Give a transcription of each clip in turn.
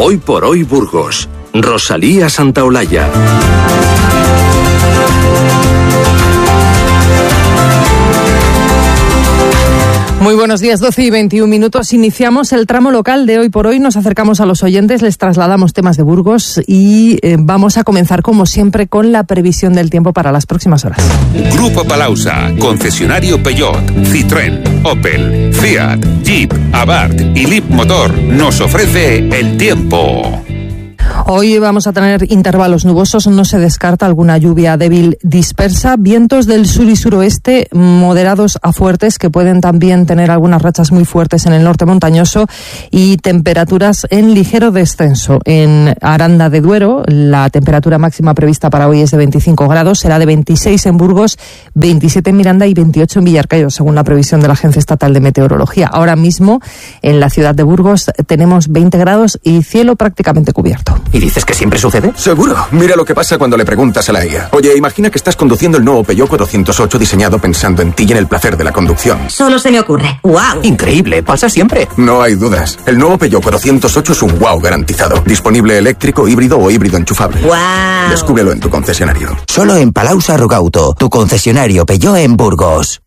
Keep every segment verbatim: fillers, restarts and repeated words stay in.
Hoy por hoy Burgos. Rosalía Santaolalla. Muy buenos días, doce y veintiún minutos. Iniciamos el tramo local de Hoy por Hoy. Nos acercamos a los oyentes, les trasladamos temas de Burgos y eh, vamos a comenzar, como siempre, con la previsión del tiempo para las próximas horas. Grupo Palausa, concesionario Peugeot, Citroën, Opel, Fiat, Jeep, Abarth y Leapmotor nos ofrece el tiempo. Hoy vamos a tener intervalos nubosos, no se descarta alguna lluvia débil dispersa, vientos del sur y suroeste moderados a fuertes que pueden también tener algunas rachas muy fuertes en el norte montañoso y temperaturas en ligero descenso. En Aranda de Duero la temperatura máxima prevista para hoy es de veinticinco grados, será de veintiséis en Burgos, veintisiete en Miranda y veintiocho en Villarcayo, según la previsión de la Agencia Estatal de Meteorología. Ahora mismo en la ciudad de Burgos tenemos veinte grados y cielo prácticamente cubierto. ¿Y dices que siempre sucede? Seguro. Mira lo que pasa cuando le preguntas a la I A. Oye, imagina que estás conduciendo el nuevo Peugeot cuatrocientos ocho diseñado pensando en ti y en el placer de la conducción. Solo se me ocurre. ¡Wow! Increíble, pasa siempre. No hay dudas. El nuevo Peugeot cuatrocientos ocho es un wow garantizado. Disponible eléctrico, híbrido o híbrido enchufable. ¡Wow! Descúbrelo en tu concesionario. Solo en Palausa Rogauto, tu concesionario Peugeot en Burgos.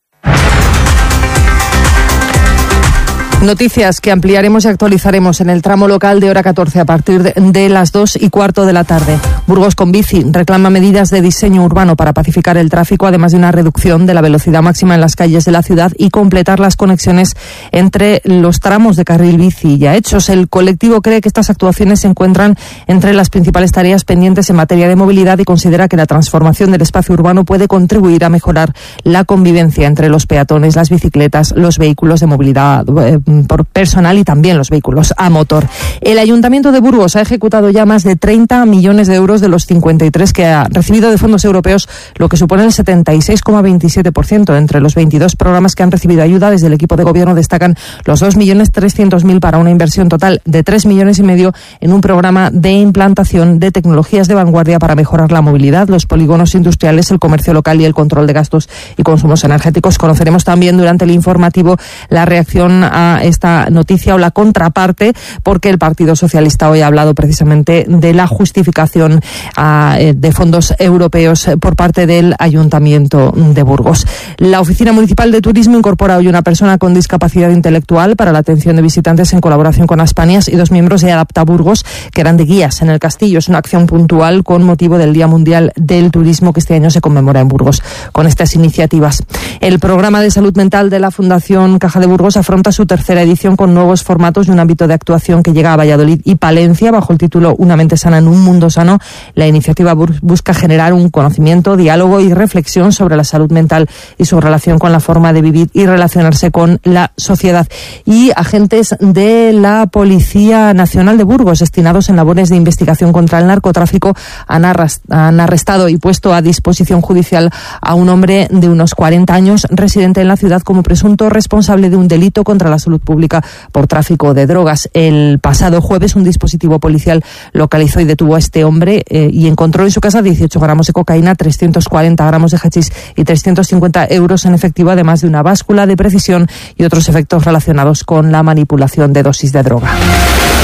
Noticias que ampliaremos y actualizaremos en el tramo local de hora catorce a partir de, de las dos y cuarto de la tarde. Burgos con Bici reclama medidas de diseño urbano para pacificar el tráfico, además de una reducción de la velocidad máxima en las calles de la ciudad y completar las conexiones entre los tramos de carril bici ya hechos. El colectivo cree que estas actuaciones se encuentran entre las principales tareas pendientes en materia de movilidad y considera que la transformación del espacio urbano puede contribuir a mejorar la convivencia entre los peatones, las bicicletas, los vehículos de movilidad eh, por personal y también los vehículos a motor. El Ayuntamiento de Burgos ha ejecutado ya más de treinta millones de euros de los cincuenta y tres que ha recibido de fondos europeos, lo que supone el setenta y seis coma veintisiete por ciento. Entre los veintidós programas que han recibido ayuda desde el equipo de gobierno destacan los dos millones trescientos mil para una inversión total de tres millones y medio en un programa de implantación de tecnologías de vanguardia para mejorar la movilidad, los polígonos industriales, el comercio local y el control de gastos y consumos energéticos. Conoceremos también durante el informativo la reacción a esta noticia o la contraparte, porque el Partido Socialista hoy ha hablado precisamente de la justificación uh, de fondos europeos por parte del Ayuntamiento de Burgos. La Oficina Municipal de Turismo incorpora hoy una persona con discapacidad intelectual para la atención de visitantes en colaboración con Aspanias y dos miembros de Adapta Burgos que eran de guías en el castillo. Es una acción puntual con motivo del Día Mundial del Turismo que este año se conmemora en Burgos con estas iniciativas. El programa de salud mental de la Fundación Caja de Burgos afronta su tercera edición con nuevos formatos y un ámbito de actuación que llega a Valladolid y Palencia bajo el título Una mente sana en un mundo sano. La iniciativa busca generar un conocimiento, diálogo y reflexión sobre la salud mental y su relación con la forma de vivir y relacionarse con la sociedad. Y agentes de la Policía Nacional de Burgos destinados en labores de investigación contra el narcotráfico han, arrast- han arrestado y puesto a disposición judicial a un hombre de unos cuarenta años residente en la ciudad como presunto responsable de un delito contra la salud pública por tráfico de drogas. El pasado jueves un dispositivo policial localizó y detuvo a este hombre eh, y encontró en su casa dieciocho gramos de cocaína, trescientos cuarenta gramos de hachís y trescientos cincuenta euros en efectivo, además de una báscula de precisión y otros efectos relacionados con la manipulación de dosis de droga.